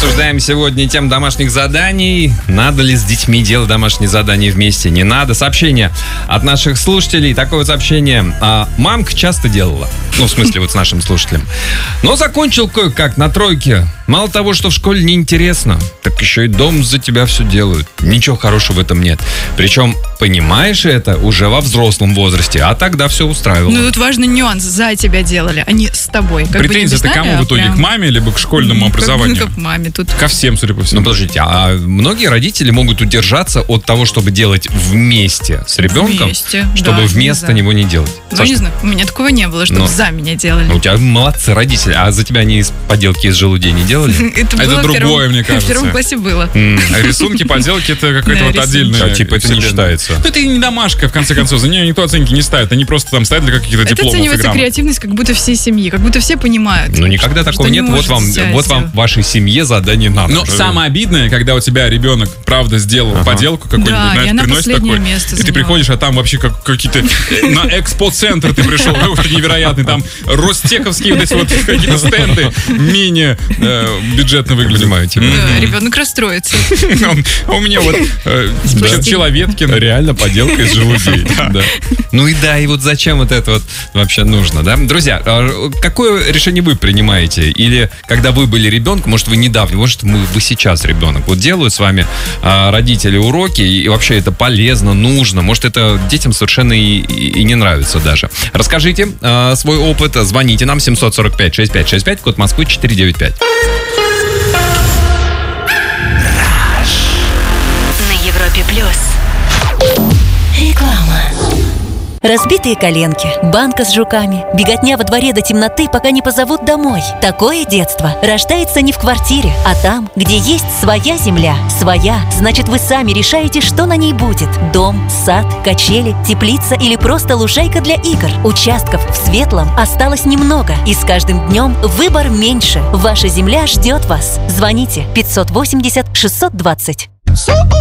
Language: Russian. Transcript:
Обсуждаем сегодня тему домашних заданий. Надо ли с детьми делать домашние задания вместе? Не надо. Сообщение от наших слушателей. Такое вот сообщение. Мамка часто делала. Ну, в смысле, вот с нашим слушателем. Но закончил кое-как на тройке. Мало того, что в школе неинтересно, так еще и дома за тебя все делают. Ничего хорошего в этом нет. Причем, понимаешь это уже во взрослом возрасте, а тогда все устраивало. Ну, тут важный нюанс. За тебя делали, а не с тобой. Претензия-то кому в итоге? К маме, либо к школьному образованию? Как к маме тут. Ко всем, судя по всему. Ну, подождите, а многие родители могут удержаться от того, чтобы делать вместе с ребенком, чтобы да, вместо него не делать. Ну, Саш, не знаю, у меня такого не было, чтобы за меня делали. Ну, у тебя молодцы родители, а за тебя они поделки из желудей не делали? Это другое, мне кажется. В первом классе было. А рисунки, поделки, это какая-то вот отдельная... Типа это не считается. Ну, это и не домашка, в конце концов. За нее никто оценки не ставит. Они просто там ставят для каких-то дипломов. Это оценивается креативность как будто всей семьи, как будто все понимают. Ну, никогда такого нет. Вот вам в вашей семье задание надо. Но самое обидное, когда у тебя ребенок, правда, сделал поделку какую-нибудь, знаешь, приносит такой, и ты приходишь, а там вообще какие-то на экспоцентр ты пришел, невероятный, там ростековские вот эти вот какие-то стенды менее бюджетно выглядят. Да, ребенок расстроится. У меня вот Человеткин. Реально поделка из желудей. Ну и да, и вот зачем вот это вот вообще нужно, да? Друзья, какое решение вы принимаете? Или когда вы были ребенком, может, вы недавно, может, вы сейчас ребенок. Вот делают с вами родители уроки, и вообще это полезно, нужно. Может, это детям совершенно и не нравится даже. Расскажите свой опыт, звоните нам 745-6565, код Москвы 495. На Европе Плюс. Реклама. Разбитые коленки, банка с жуками, беготня во дворе до темноты, пока не позовут домой. Такое детство рождается не в квартире, а там, где есть своя земля. Своя, значит, вы сами решаете, что на ней будет. Дом, сад, качели, теплица или просто лужайка для игр. Участков в Светлом осталось немного, и с каждым днем выбор меньше. Ваша земля ждет вас. Звоните 580 620.